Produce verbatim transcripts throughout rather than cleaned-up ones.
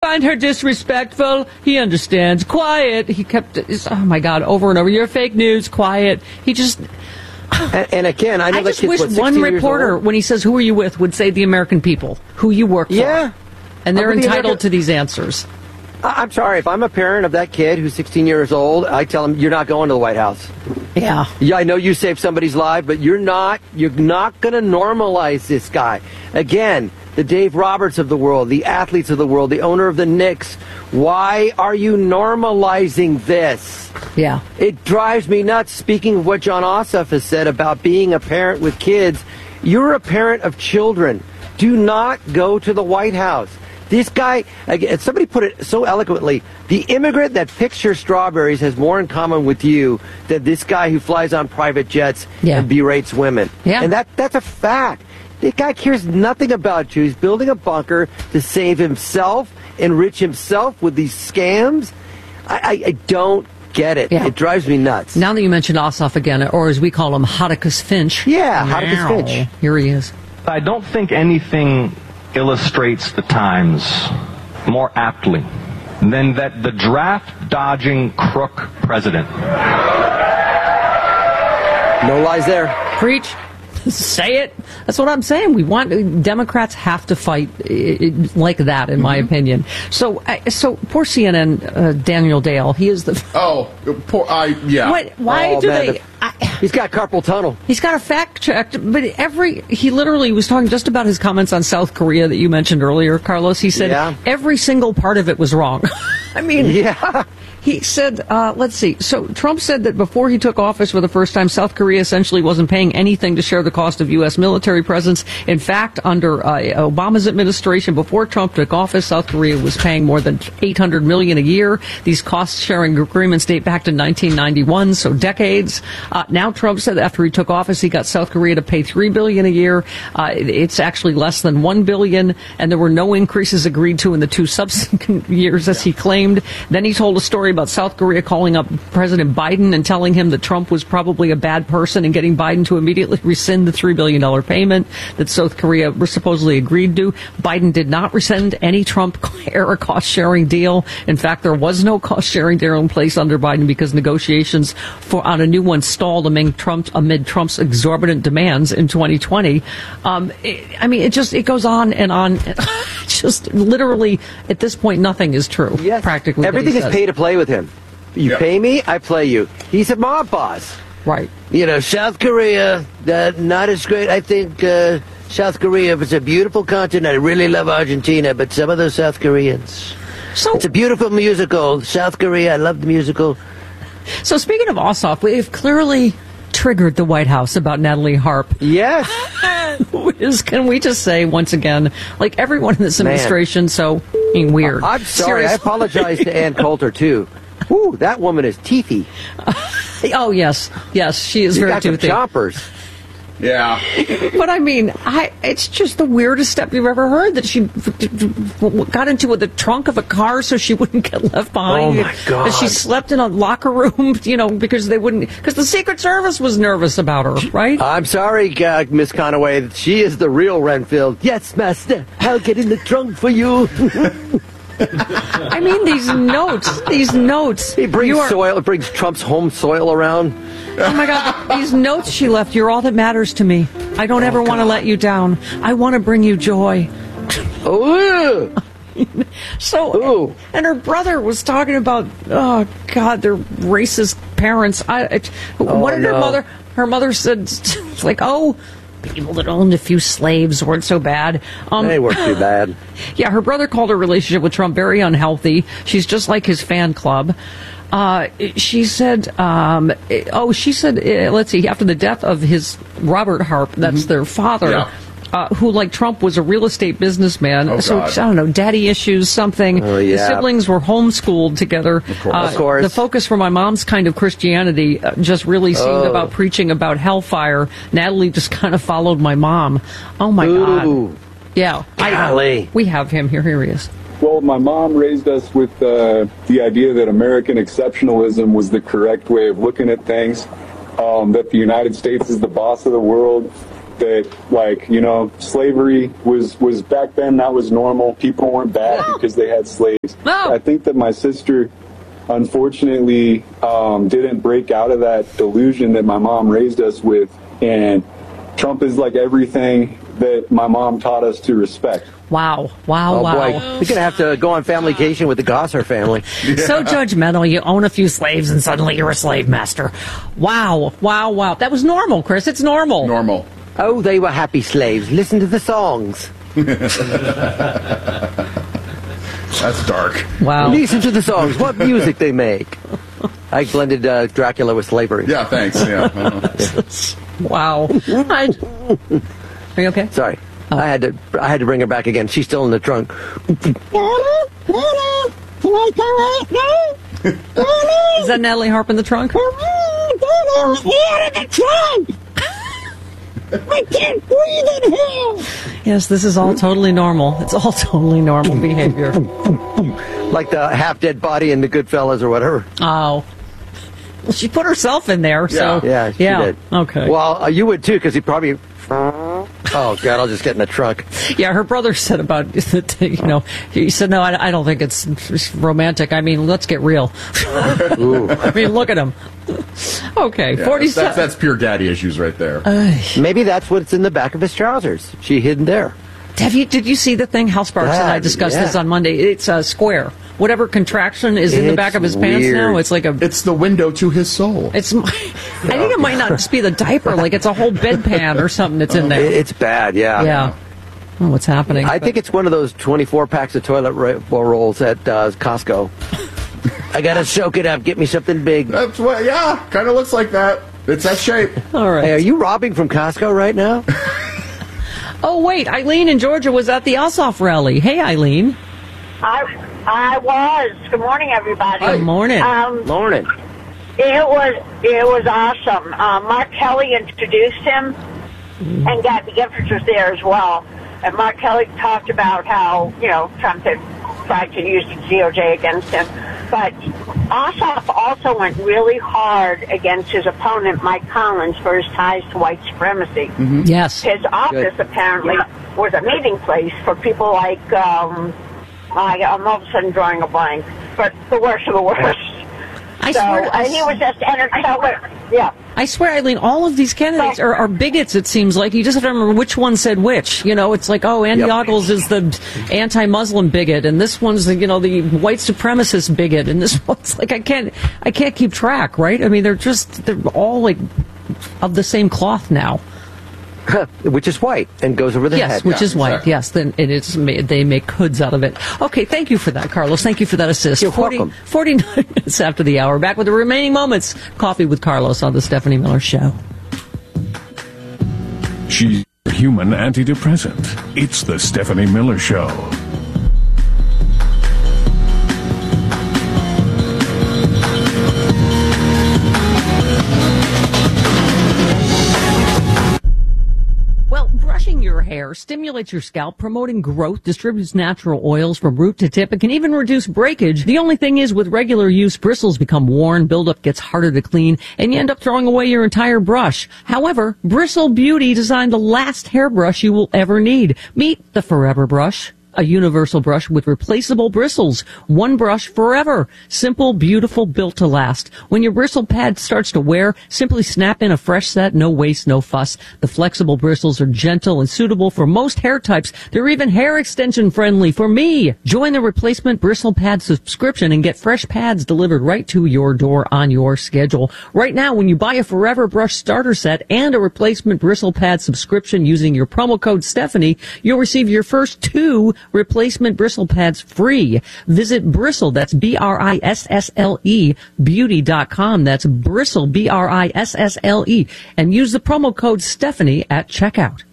find her disrespectful. He understands. Quiet. He kept, oh my God, over and over. You're fake news. Quiet. He just... And, and again, I know I that just kid's, wish what, one reporter, when he says, who are you with, would say the American people, who you work for. Yeah. And they're I'm entitled American- to these answers. I'm sorry, if I'm a parent of that kid who's sixteen years old, I tell him, you're not going to the White House. Yeah. Yeah, I know you saved somebody's life, but you're not, you're not going to normalize this guy. Again, the Dave Roberts of the world, the athletes of the world, the owner of the Knicks. Why are you normalizing this? Yeah. It drives me nuts. Speaking of what John Ossoff has said about being a parent with kids, you're a parent of children. Do not go to the White House. This guy, again, somebody put it so eloquently, the immigrant that picks your strawberries has more in common with you than this guy who flies on private jets Yeah. and berates women. Yeah. And that that's a fact. This guy cares nothing about you. He's building a bunker to save himself, enrich himself with these scams. I, I, I don't get it. Yeah. It drives me nuts. Now that you mentioned Ossoff again, or as we call him, Hodicus Finch. Yeah, Hodicus Meow. Finch. Here he is. I don't think anything illustrates the times more aptly than that the draft-dodging crook president. No lies there. Preach. Say it. That's what I'm saying. We want Democrats have to fight uh, like that, in mm-hmm. my opinion. So, uh, so poor C N N uh, Daniel Dale. He is the. Oh, poor. I yeah. What, why oh, do man, they? the, I, he's got carpal tunnel. He's got a fact checked, but every he literally was talking just about his comments on South Korea that you mentioned earlier, Carlos. He said yeah. every single part of it was wrong. I mean, yeah. He said, uh, let's see. So Trump said that before he took office for the first time, South Korea essentially wasn't paying anything to share the cost of U S military presence. In fact, under uh, Obama's administration, before Trump took office, South Korea was paying more than eight hundred million dollars a year. These cost-sharing agreements date back to nineteen ninety-one, so decades. Uh, now Trump said after he took office, he got South Korea to pay three billion dollars a year. Uh, it's actually less than one billion dollars, and there were no increases agreed to in the two subsequent years, as he claimed. Then he told a story about South Korea calling up President Biden and telling him that Trump was probably a bad person and getting Biden to immediately rescind the three billion dollars payment that South Korea supposedly agreed to. Biden did not rescind any Trump-era cost-sharing deal. In fact, there was no cost-sharing deal in place under Biden because negotiations for on a new one stalled amid, Trump, amid Trump's exorbitant demands in twenty twenty. Um, it, I mean, it just it goes on and on. Just literally, at this point, nothing is true. Yes. Practically, everything is pay to play with him. You yep. pay me, I play you. He's a mob boss. Right. You know, South Korea, uh, not as great. I think uh, South Korea is a beautiful continent. I really love Argentina, but some of those South Koreans. So it's a beautiful musical. South Korea, I love the musical. So speaking of Ossoff, we've clearly triggered the White House about Natalie Harp. Yes. Is, can we just say once again, like everyone in this administration, Man. so being weird. I'm sorry. Seriously. I apologize to Ann Coulter, too. Ooh, that woman is teethy. Oh, yes. Yes, she is you very got toothy. Some choppers. Yeah. But I mean, I, it's just the weirdest step you've ever heard, that she got into the trunk of a car so she wouldn't get left behind. Oh, my God. That she slept in a locker room, you know, because they wouldn't, because the Secret Service was nervous about her, right? I'm sorry, uh, Miss Conaway. She is the real Renfield. Yes, master. I'll get in the trunk for you. I mean, these notes, these notes. He brings you are, soil, brings Trump's home soil around. Oh my God, these notes she left, you're all that matters to me. I don't ever oh, want to let you down. I want to bring you joy. Oh, so, Ooh. and her brother was talking about, oh God, their racist parents. I, it, oh, what did no. her mother, her mother said, it's like, oh, people that owned a few slaves weren't so bad. Um, they weren't too bad. Yeah, her brother called her relationship with Trump very unhealthy. She's just like his fan club. Uh, she said, um, oh, she said, uh, let's see, after the death of his Robert Harp, that's mm-hmm. their father, yeah. uh, who, like Trump, was a real estate businessman. Oh, so, God. I don't know, daddy issues, something. Oh, yeah. The siblings were homeschooled together. Of course. Uh, of course. The focus for my mom's kind of Christianity uh, just really seemed oh. about preaching about hellfire. Natalie just kind of followed my mom. Oh, my Ooh. God. Yeah. Golly. I, we have him here. Here he is. Well, my mom raised us with uh, the idea that American exceptionalism was the correct way of looking at things, um, that the United States is the boss of the world, that, like, you know, slavery was, was back then, that was normal. People weren't bad No. because they had slaves. No. I think that my sister, unfortunately, um, didn't break out of that delusion that my mom raised us with. And Trump is like everything that my mom taught us to respect. Wow. Wow, Oh, wow. boy. We're going to have to go on family vacation with the Gosser family. So judgmental. You own a few slaves and suddenly you're a slave master. Wow. Wow, wow. That was normal, Chris. It's normal. Normal. Oh, they were happy slaves. Listen to the songs. That's dark. Wow. Listen to the songs. What music they make. I blended uh, Dracula with slavery. Yeah, thanks. Yeah. Uh-huh. Wow. I, are you okay? Sorry. I had to I had to bring her back again. She's still in the trunk. Is that Natalie Harp in the trunk? I can't breathe in here. Yes, this is all totally normal. It's all totally normal behavior. Like the half-dead body in the Goodfellas or whatever. Oh. Well, she put herself in there, so. Yeah, she yeah. did. Okay. Well, uh, you would too, because he probably... Oh, God, I'll just get in the trunk. Yeah, her brother said about, you know, he said, no, I, I don't think it's romantic. I mean, let's get real. I mean, look at him. Okay, Yeah, forty-seven. that's, that's pure daddy issues right there. Maybe that's what's in the back of his trousers. She hid there. Have you, did you see the thing? Hal Sparks and I Yeah, discussed yeah. this on Monday. It's a square. Whatever contraction is in the It's back of his pants weird. now, it's like a... It's the window to his soul. It's. I think it might not just be the diaper. Like it's a whole bedpan or something that's in there. It- It's bad, yeah. Yeah. Oh, what's happening? I think it's one of those twenty-four packs of toilet ro- rolls at uh, Costco. I gotta soak it up. Get me something big. That's what, yeah, kind of looks like that. It's that shape. All right. Hey, are you robbing from Costco right now? Oh, wait. Eileen in Georgia was at the Ossoff rally. Hey, Eileen. I I was. Good morning, everybody. Good morning. Um, Morning. it was it was awesome. Uh, Mark Kelly introduced him, and Gabby Giffords was there as well. And Mark Kelly talked about how you know Trump had tried to use the D O J against him, but Ossoff also went really hard against his opponent Mike Collins for his ties to white supremacy. Yes. His office apparently was a meeting place for people like, um, I, I'm all of a sudden drawing a blank, but the worst of the worst. I so, swear. and he was just entertaining. Yeah. I swear, Eileen, all of these candidates are, are bigots, it seems like. You just have to remember which one said which. You know, it's like, oh, Andy Yep. Ogles is the anti-Muslim bigot, and this one's, the, you know, the white supremacist bigot, and this one's like, I can't, I can't keep track, right? I mean, they're just, they're all like of the same cloth now. Which is white and goes over the Yes, head. which Yeah, is white. exactly. Yes, then it is. ma- They make hoods out of it. Okay, thank you for that, Carlos. Thank you for that assist. You're welcome. forty-nine minutes after the hour. Back with the remaining moments. Coffee with Carlos on the Stephanie Miller Show. She's a human antidepressant. It's the Stephanie Miller Show. Well, brushing your hair stimulates your scalp, promoting growth, distributes natural oils from root to tip. It can even reduce breakage. The only thing is, with regular use, bristles become worn, buildup gets harder to clean, and you end up throwing away your entire brush. However, Bristle Beauty designed the last hairbrush you will ever need. Meet the Forever Brush. A universal brush with replaceable bristles. One brush forever. Simple, beautiful, built to last. When your bristle pad starts to wear, simply snap in a fresh set, no waste, no fuss. The flexible bristles are gentle and suitable for most hair types. They're even hair extension friendly for me. Join the replacement bristle pad subscription and get fresh pads delivered right to your door on your schedule. Right now, when you buy a Forever Brush starter set and a replacement bristle pad subscription using your promo code Stephanie, you'll receive your first two replacement bristle pads free. Visit Bristle, that's B R I S S L E, beauty dot com. That's Bristle, B R I S S L E, and use the promo code Stephanie at checkout.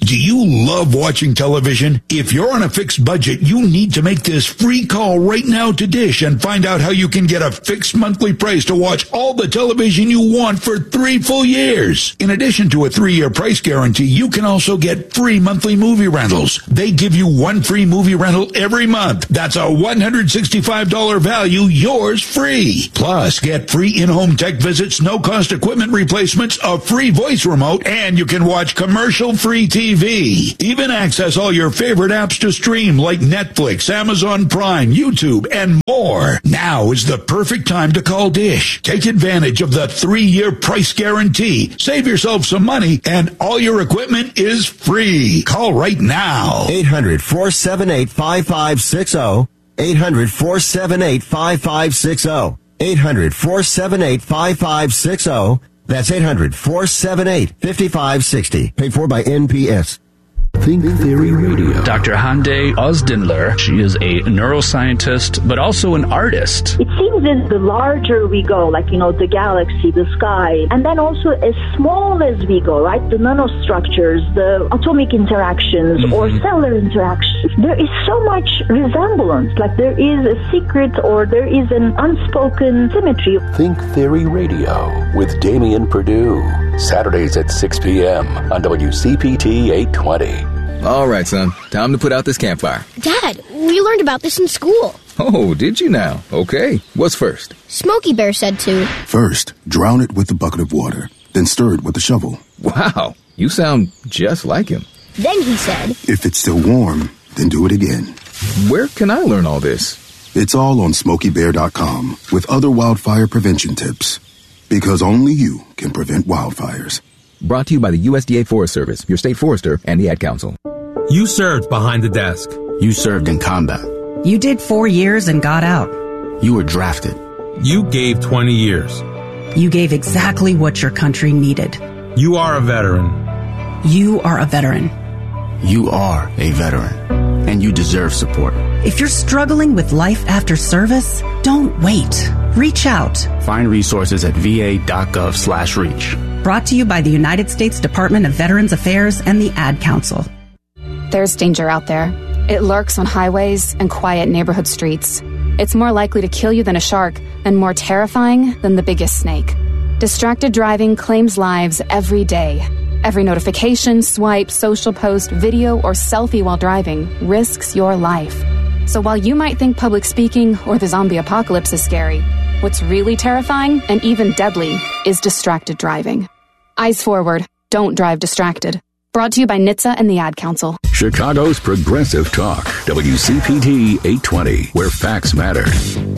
Do you love watching television? If you're on a fixed budget, you need to make this free call right now to Dish and find out how you can get a fixed monthly price to watch all the television you want for three full years. In addition to a three-year price guarantee, you can also get free monthly movie rentals. They give you one free movie rental every month. That's a one hundred sixty-five dollars value, yours free. Plus, get free in-home tech visits, no-cost equipment replacements, a free voice remote, and you can watch commercial-free T V. Even access all your favorite apps to stream like Netflix, Amazon Prime, YouTube, and more. Now is the perfect time to call Dish. Take advantage of the three-year price guarantee. Save yourself some money, and all your equipment is free. Call right now. eight hundred, four seven eight, five five six zero. eight hundred, four seven eight, five five six zero. eight hundred, four seven eight, five five six zero. That's eight hundred, four seven eight, five five six zero. Paid for by N P S. Think Theory Radio. Doctor Hande Ozdinler, she is a neuroscientist, but also an artist. It seems that the larger we go, like, you know, the galaxy, the sky, and then also as small as we go, right, the nanostructures, the atomic interactions mm-hmm. or cellular interactions, there is so much resemblance, like there is a secret or there is an unspoken symmetry. Think Theory Radio with Damian Perdue. Saturdays at six p.m. on W C P T eight twenty. All right, son. Time to put out this campfire. Dad, we learned about this in school. Oh, did you now? Okay. What's first? Smokey Bear said to. First, drown it with a bucket of water, then stir it with a shovel. Wow, you sound just like him. Then he said. If it's still warm, then do it again. Where can I learn all this? It's all on smokey bear dot com with other wildfire prevention tips. Because only you can prevent wildfires. Brought to you by the U S D A Forest Service, your state forester, and the Ad Council. You served behind the desk. You served in combat. You did four years and got out. You were drafted. You gave twenty years. You gave exactly what your country needed. You are a veteran. You are a veteran. You are a veteran. And you deserve support. If you're struggling with life after service, don't wait. Reach out. Find resources at va.gov slash reach. Brought to you by the United States Department of Veterans Affairs and the Ad Council. There's danger out there. It lurks on highways and quiet neighborhood streets. It's more likely to kill you than a shark and more terrifying than the biggest snake. Distracted driving claims lives every day. Every notification, swipe, social post, video, or selfie while driving risks your life. So while you might think public speaking or the zombie apocalypse is scary, what's really terrifying and even deadly is distracted driving. Eyes forward. Don't drive distracted. Brought to you by N H T S A and the Ad Council. Chicago's Progressive Talk, W C P T eight twenty, where facts matter.